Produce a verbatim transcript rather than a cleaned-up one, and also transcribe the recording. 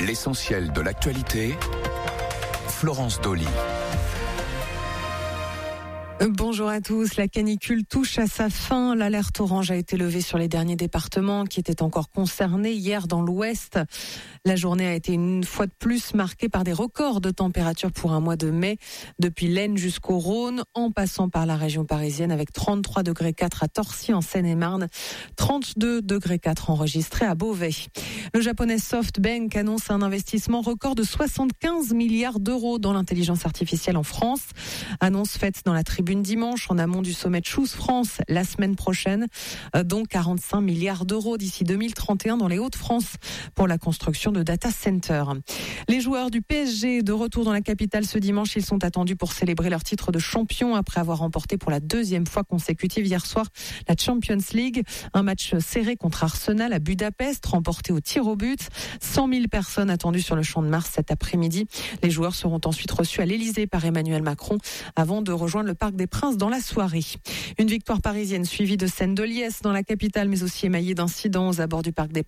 L'essentiel de l'actualité, Florence Dolly. Bonjour à tous. La canicule touche à sa fin. L'alerte orange a été levée sur les derniers départements qui étaient encore concernés hier dans l'ouest. La journée a été une fois de plus marquée par des records de température pour un mois de mai, depuis l'Aisne jusqu'au Rhône, en passant par la région parisienne avec trente-trois degrés quatre à Torcy en Seine-et-Marne, trente-deux degrés quatre enregistrés à Beauvais. Le japonais SoftBank annonce un investissement record de soixante-quinze milliards d'euros dans l'intelligence artificielle en France. Annonce faite dans la tribune dimanche en amont du sommet de Choose France la semaine prochaine, dont quarante-cinq milliards d'euros d'ici deux mille trente et un dans les Hauts-de-France pour la construction de data centers. Les joueurs du P S G de retour dans la capitale ce dimanche, ils sont attendus pour célébrer leur titre de champion après avoir remporté pour la deuxième fois consécutive hier soir la Champions League. Un match serré contre Arsenal à Budapest, remporté au tir au but. cent mille personnes attendues sur le Champ de Mars cet après-midi. Les joueurs seront ensuite reçus à l'Elysée par Emmanuel Macron avant de rejoindre le Parc des Princes dans la soirée. Une victoire parisienne suivie de scènes de liesse dans la capitale, mais aussi émaillée d'incidents aux abords du Parc des